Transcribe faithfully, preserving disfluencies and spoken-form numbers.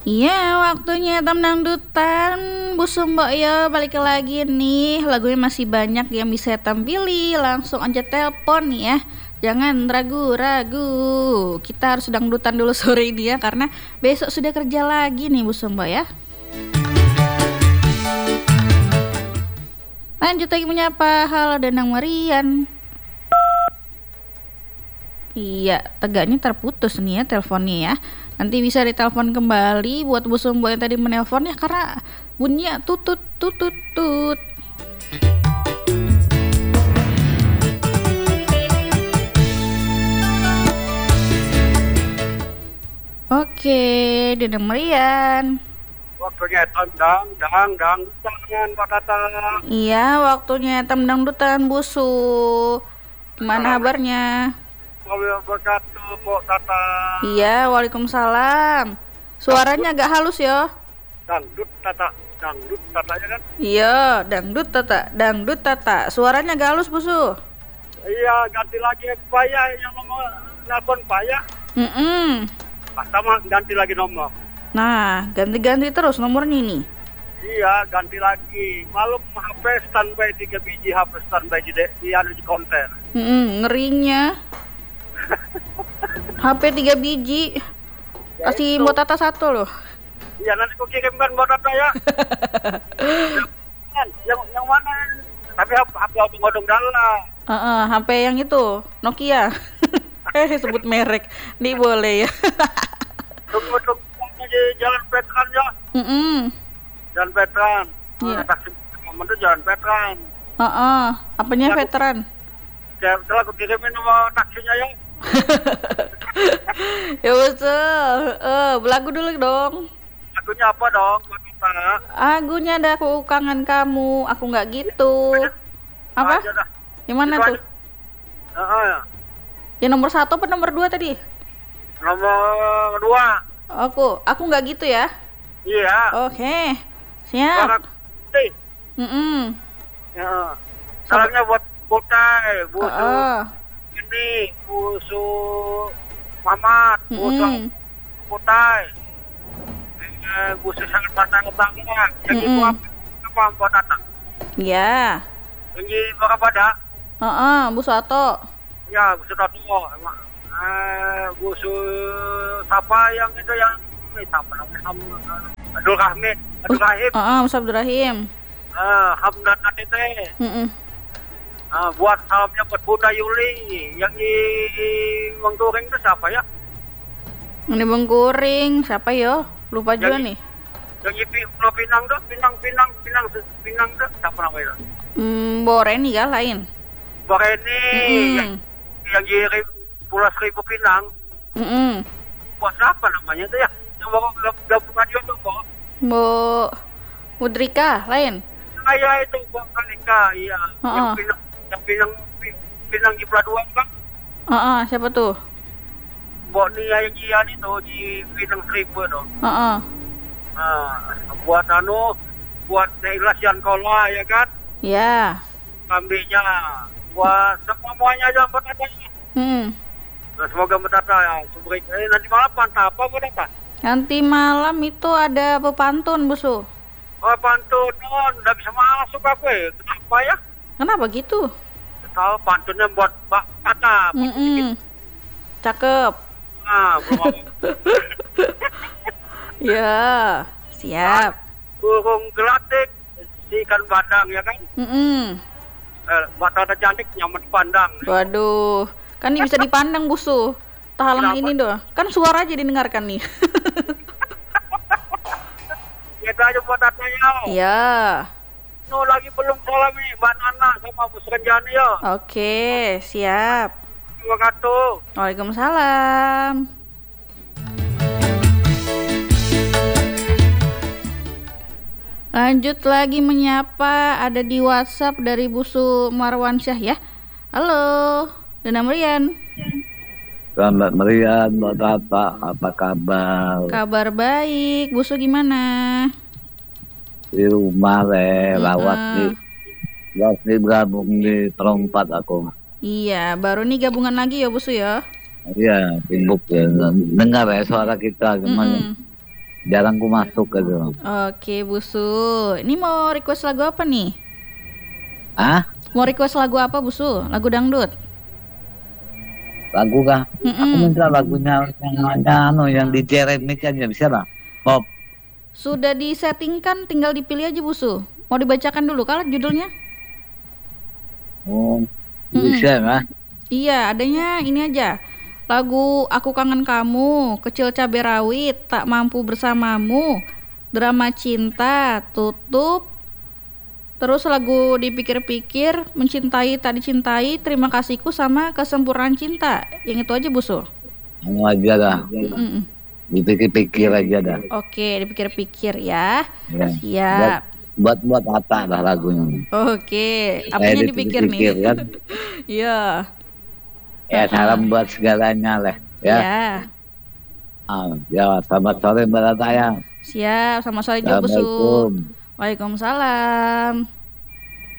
Iya, waktunya tam dangdutan. Bu Sumbo ya balik lagi nih. Lagunya masih banyak yang bisa tam pilih. Langsung aja telepon nih ya. Jangan ragu-ragu. Kita harus dangdutan dulu sore ini ya, karena besok sudah kerja lagi nih Bu Sumbo ya. Lanjut lagi menyapa. Halo Danang Marian. Iya, tegaknya terputus nih ya teleponnya ya. Nanti bisa ditelepon kembali buat Bu Sumbo yang tadi menelpon ya, karena bunyinya tutut tutut tut. Oke, Dede Marian. Waktunya tendang, dang, dang, tangan Pak Tata. Iya, waktunya tendang dutan busu. Gimana kabarnya? Wabarakatuh, Pak Tata. Iya, waalaikumsalam. Suaranya agak halus ya. Dangdut Tata, dangdut Tata ya kan? Iya, dangdut tata, dangdut tata. Suaranya agak halus busu. Iya, ganti lagi Paya yang nomor nelfon Paya. Mm-mm. Nah, sama ganti lagi nomor. Nah, ganti-ganti terus nomornya nih. Iya, ganti lagi. Malum H P standby tiga biji, H P standby di di anu di konter. Mm-mm, ngerinya. H P tiga biji. Ya Kasih itu. Mbok Tata satu loh. Iya, nanti aku kirimkan buat Tata ya. yang, yang yang mana? Tapi H P auto ngodong dalam. Heeh, H P yang itu Nokia. Eh, sebut merek. Nih boleh ya. Tunggu tunggu di Jalan Veteran ya. Mm-mm. Jalan Veteran. Iya. Ah, taksi momen itu Jalan Veteran. Heeh, apanya Ya, veteran? Ya, setelah aku kirimin nomor taksinya ya. Ya betul. Eh, belagu dulu dong. Lagunya apa dong, Mbak Tata? Agunya ada aku kangen kamu. Aku nggak gitu. Apa? Aja dah. Yang mana Itu tuh? aja. Heeh, ya. Yang nomor satu apa nomor dua tadi? Nomor dua. Aku, aku nggak gitu ya. Iya. Oke, siap. Orang putih. Mm-mm. Ya. Salamnya buat Butai, Busu Heeh. ini, Busu Mamat, Busu Mm-mm. Butai, eh, Busu sangat matang utangnya. Yang ibu Mm-mm. apa? Apa buat datang? Ya. Yang berapa pada? Heeh, Bu Sato. Ya, Busu Tato. Emang. Eh, Busu siapa yang itu yang eh, siapa namanya? Ham, Abdul Rahim, Abdul Rahim, Heeh, Mas Abdurrahim. eh, Hamdan A T T. Mm-mm. Ah, buat salamnya buat Bunda Yuli yang di Mengkuring itu siapa ya? Ini Bengkuring, siapa yo? Lupa juga Yang- nih. Yang di Pi- Pulau Pinang tuh, Pinang, Pinang, Pinang, Pinang tuh siapa namanya? Hmm, Boreni ya lain. Boreni yang, Mm-mm. yang di Ri- Pulau Seribu Pinang, Mm-mm. buat siapa namanya itu ya? Yang baru gab- gabungan itu tuh, Bo. Bu Mudrika lain. Saya itu Bang Kalika, iya. Yang Heeh. Pinang, yang Pinang, Pi- Pinang di Peladuan kan? Heeh, siapa tuh? Buat Nia yang Jian itu di Pinang Seribu tuh. Heeh. Nah, buat anu, buat Naila Siankola ya kan? Ya. Kambingnya, buat semuanya aja buat adanya. Hmm. Nah, semoga bertata ya. Sumber eh, nanti malam pantah apa bertata? Nanti malam itu ada pepantun, Busu. Oh, pantun, non, nggak bisa masuk apa ya? Kenapa ya? Kenapa gitu? Tahu pantunnya buat Pak Tata. Mm-mm. Cakep. Nah, belum Ya, siap. burung gelatik, si ikan bandang ya kan? Mm-mm. Eh, Mbak Tata cantik nyaman dipandang. Waduh, kan ini bisa dipandang Busu. Tahalang Kenapa? ini doh. Kan suara aja didengarkan nih. Kita aja buat Tata ya. Iya. No, lagi belum salam nih, Mbak Nana sama Bu Srenjani ya. Oke, siap. Terima kasih. Waalaikumsalam. Lanjut lagi menyapa, ada di WhatsApp dari Busu Marwansyah ya. Halo, Dana Marian. Selamat Marian, Mbak Tata, apa kabar? Kabar baik, Busu gimana? Di rumah le, lawat Heeh. nih, lawat nih bergabung di terompat aku. Iya, baru nih gabungan lagi ya Busu ya. Iya, sibuk ya. Dengar ya suara kita gimana? Mm-mm. jarang ku masuk gitu. Oke, Busu. Ini mau request lagu apa nih? Ah, Mau request lagu apa, Busu? Lagu dangdut? lagu kah? Aku Mm-mm. minta lagunya yang ada anu yang di Jeremy kan ya bisa lah. Pop. Sudah disettingkan, tinggal dipilih aja, Busu. Mau dibacakan dulu kalau judulnya? Oh, Mm-mm. bisa lah. Iya, adanya ini aja. Lagu Aku Kangen Kamu, Kecil Cabai Rawit, Tak Mampu Bersamamu, Drama Cinta, Tutup, terus lagu Dipikir-pikir, Mencintai Tak Dicintai, Terima Kasihku, sama Kesempurnaan Cinta. Yang itu aja, Busul. Anu aja dah. Mm-mm. Dipikir-pikir aja dah. Oke, dipikir-pikir ya. Ya. Siap. Buat buat buat Ata dah lagunya. Oke, Saya apanya dipikir nih? dipikir kan. Iya. Ya salam buat segalanya lah. Ya. Ya. Ah, ya selamat sore Mbak Taya. Siap, sama sore juga, Busul. Assalamualaikum. Waalaikumsalam.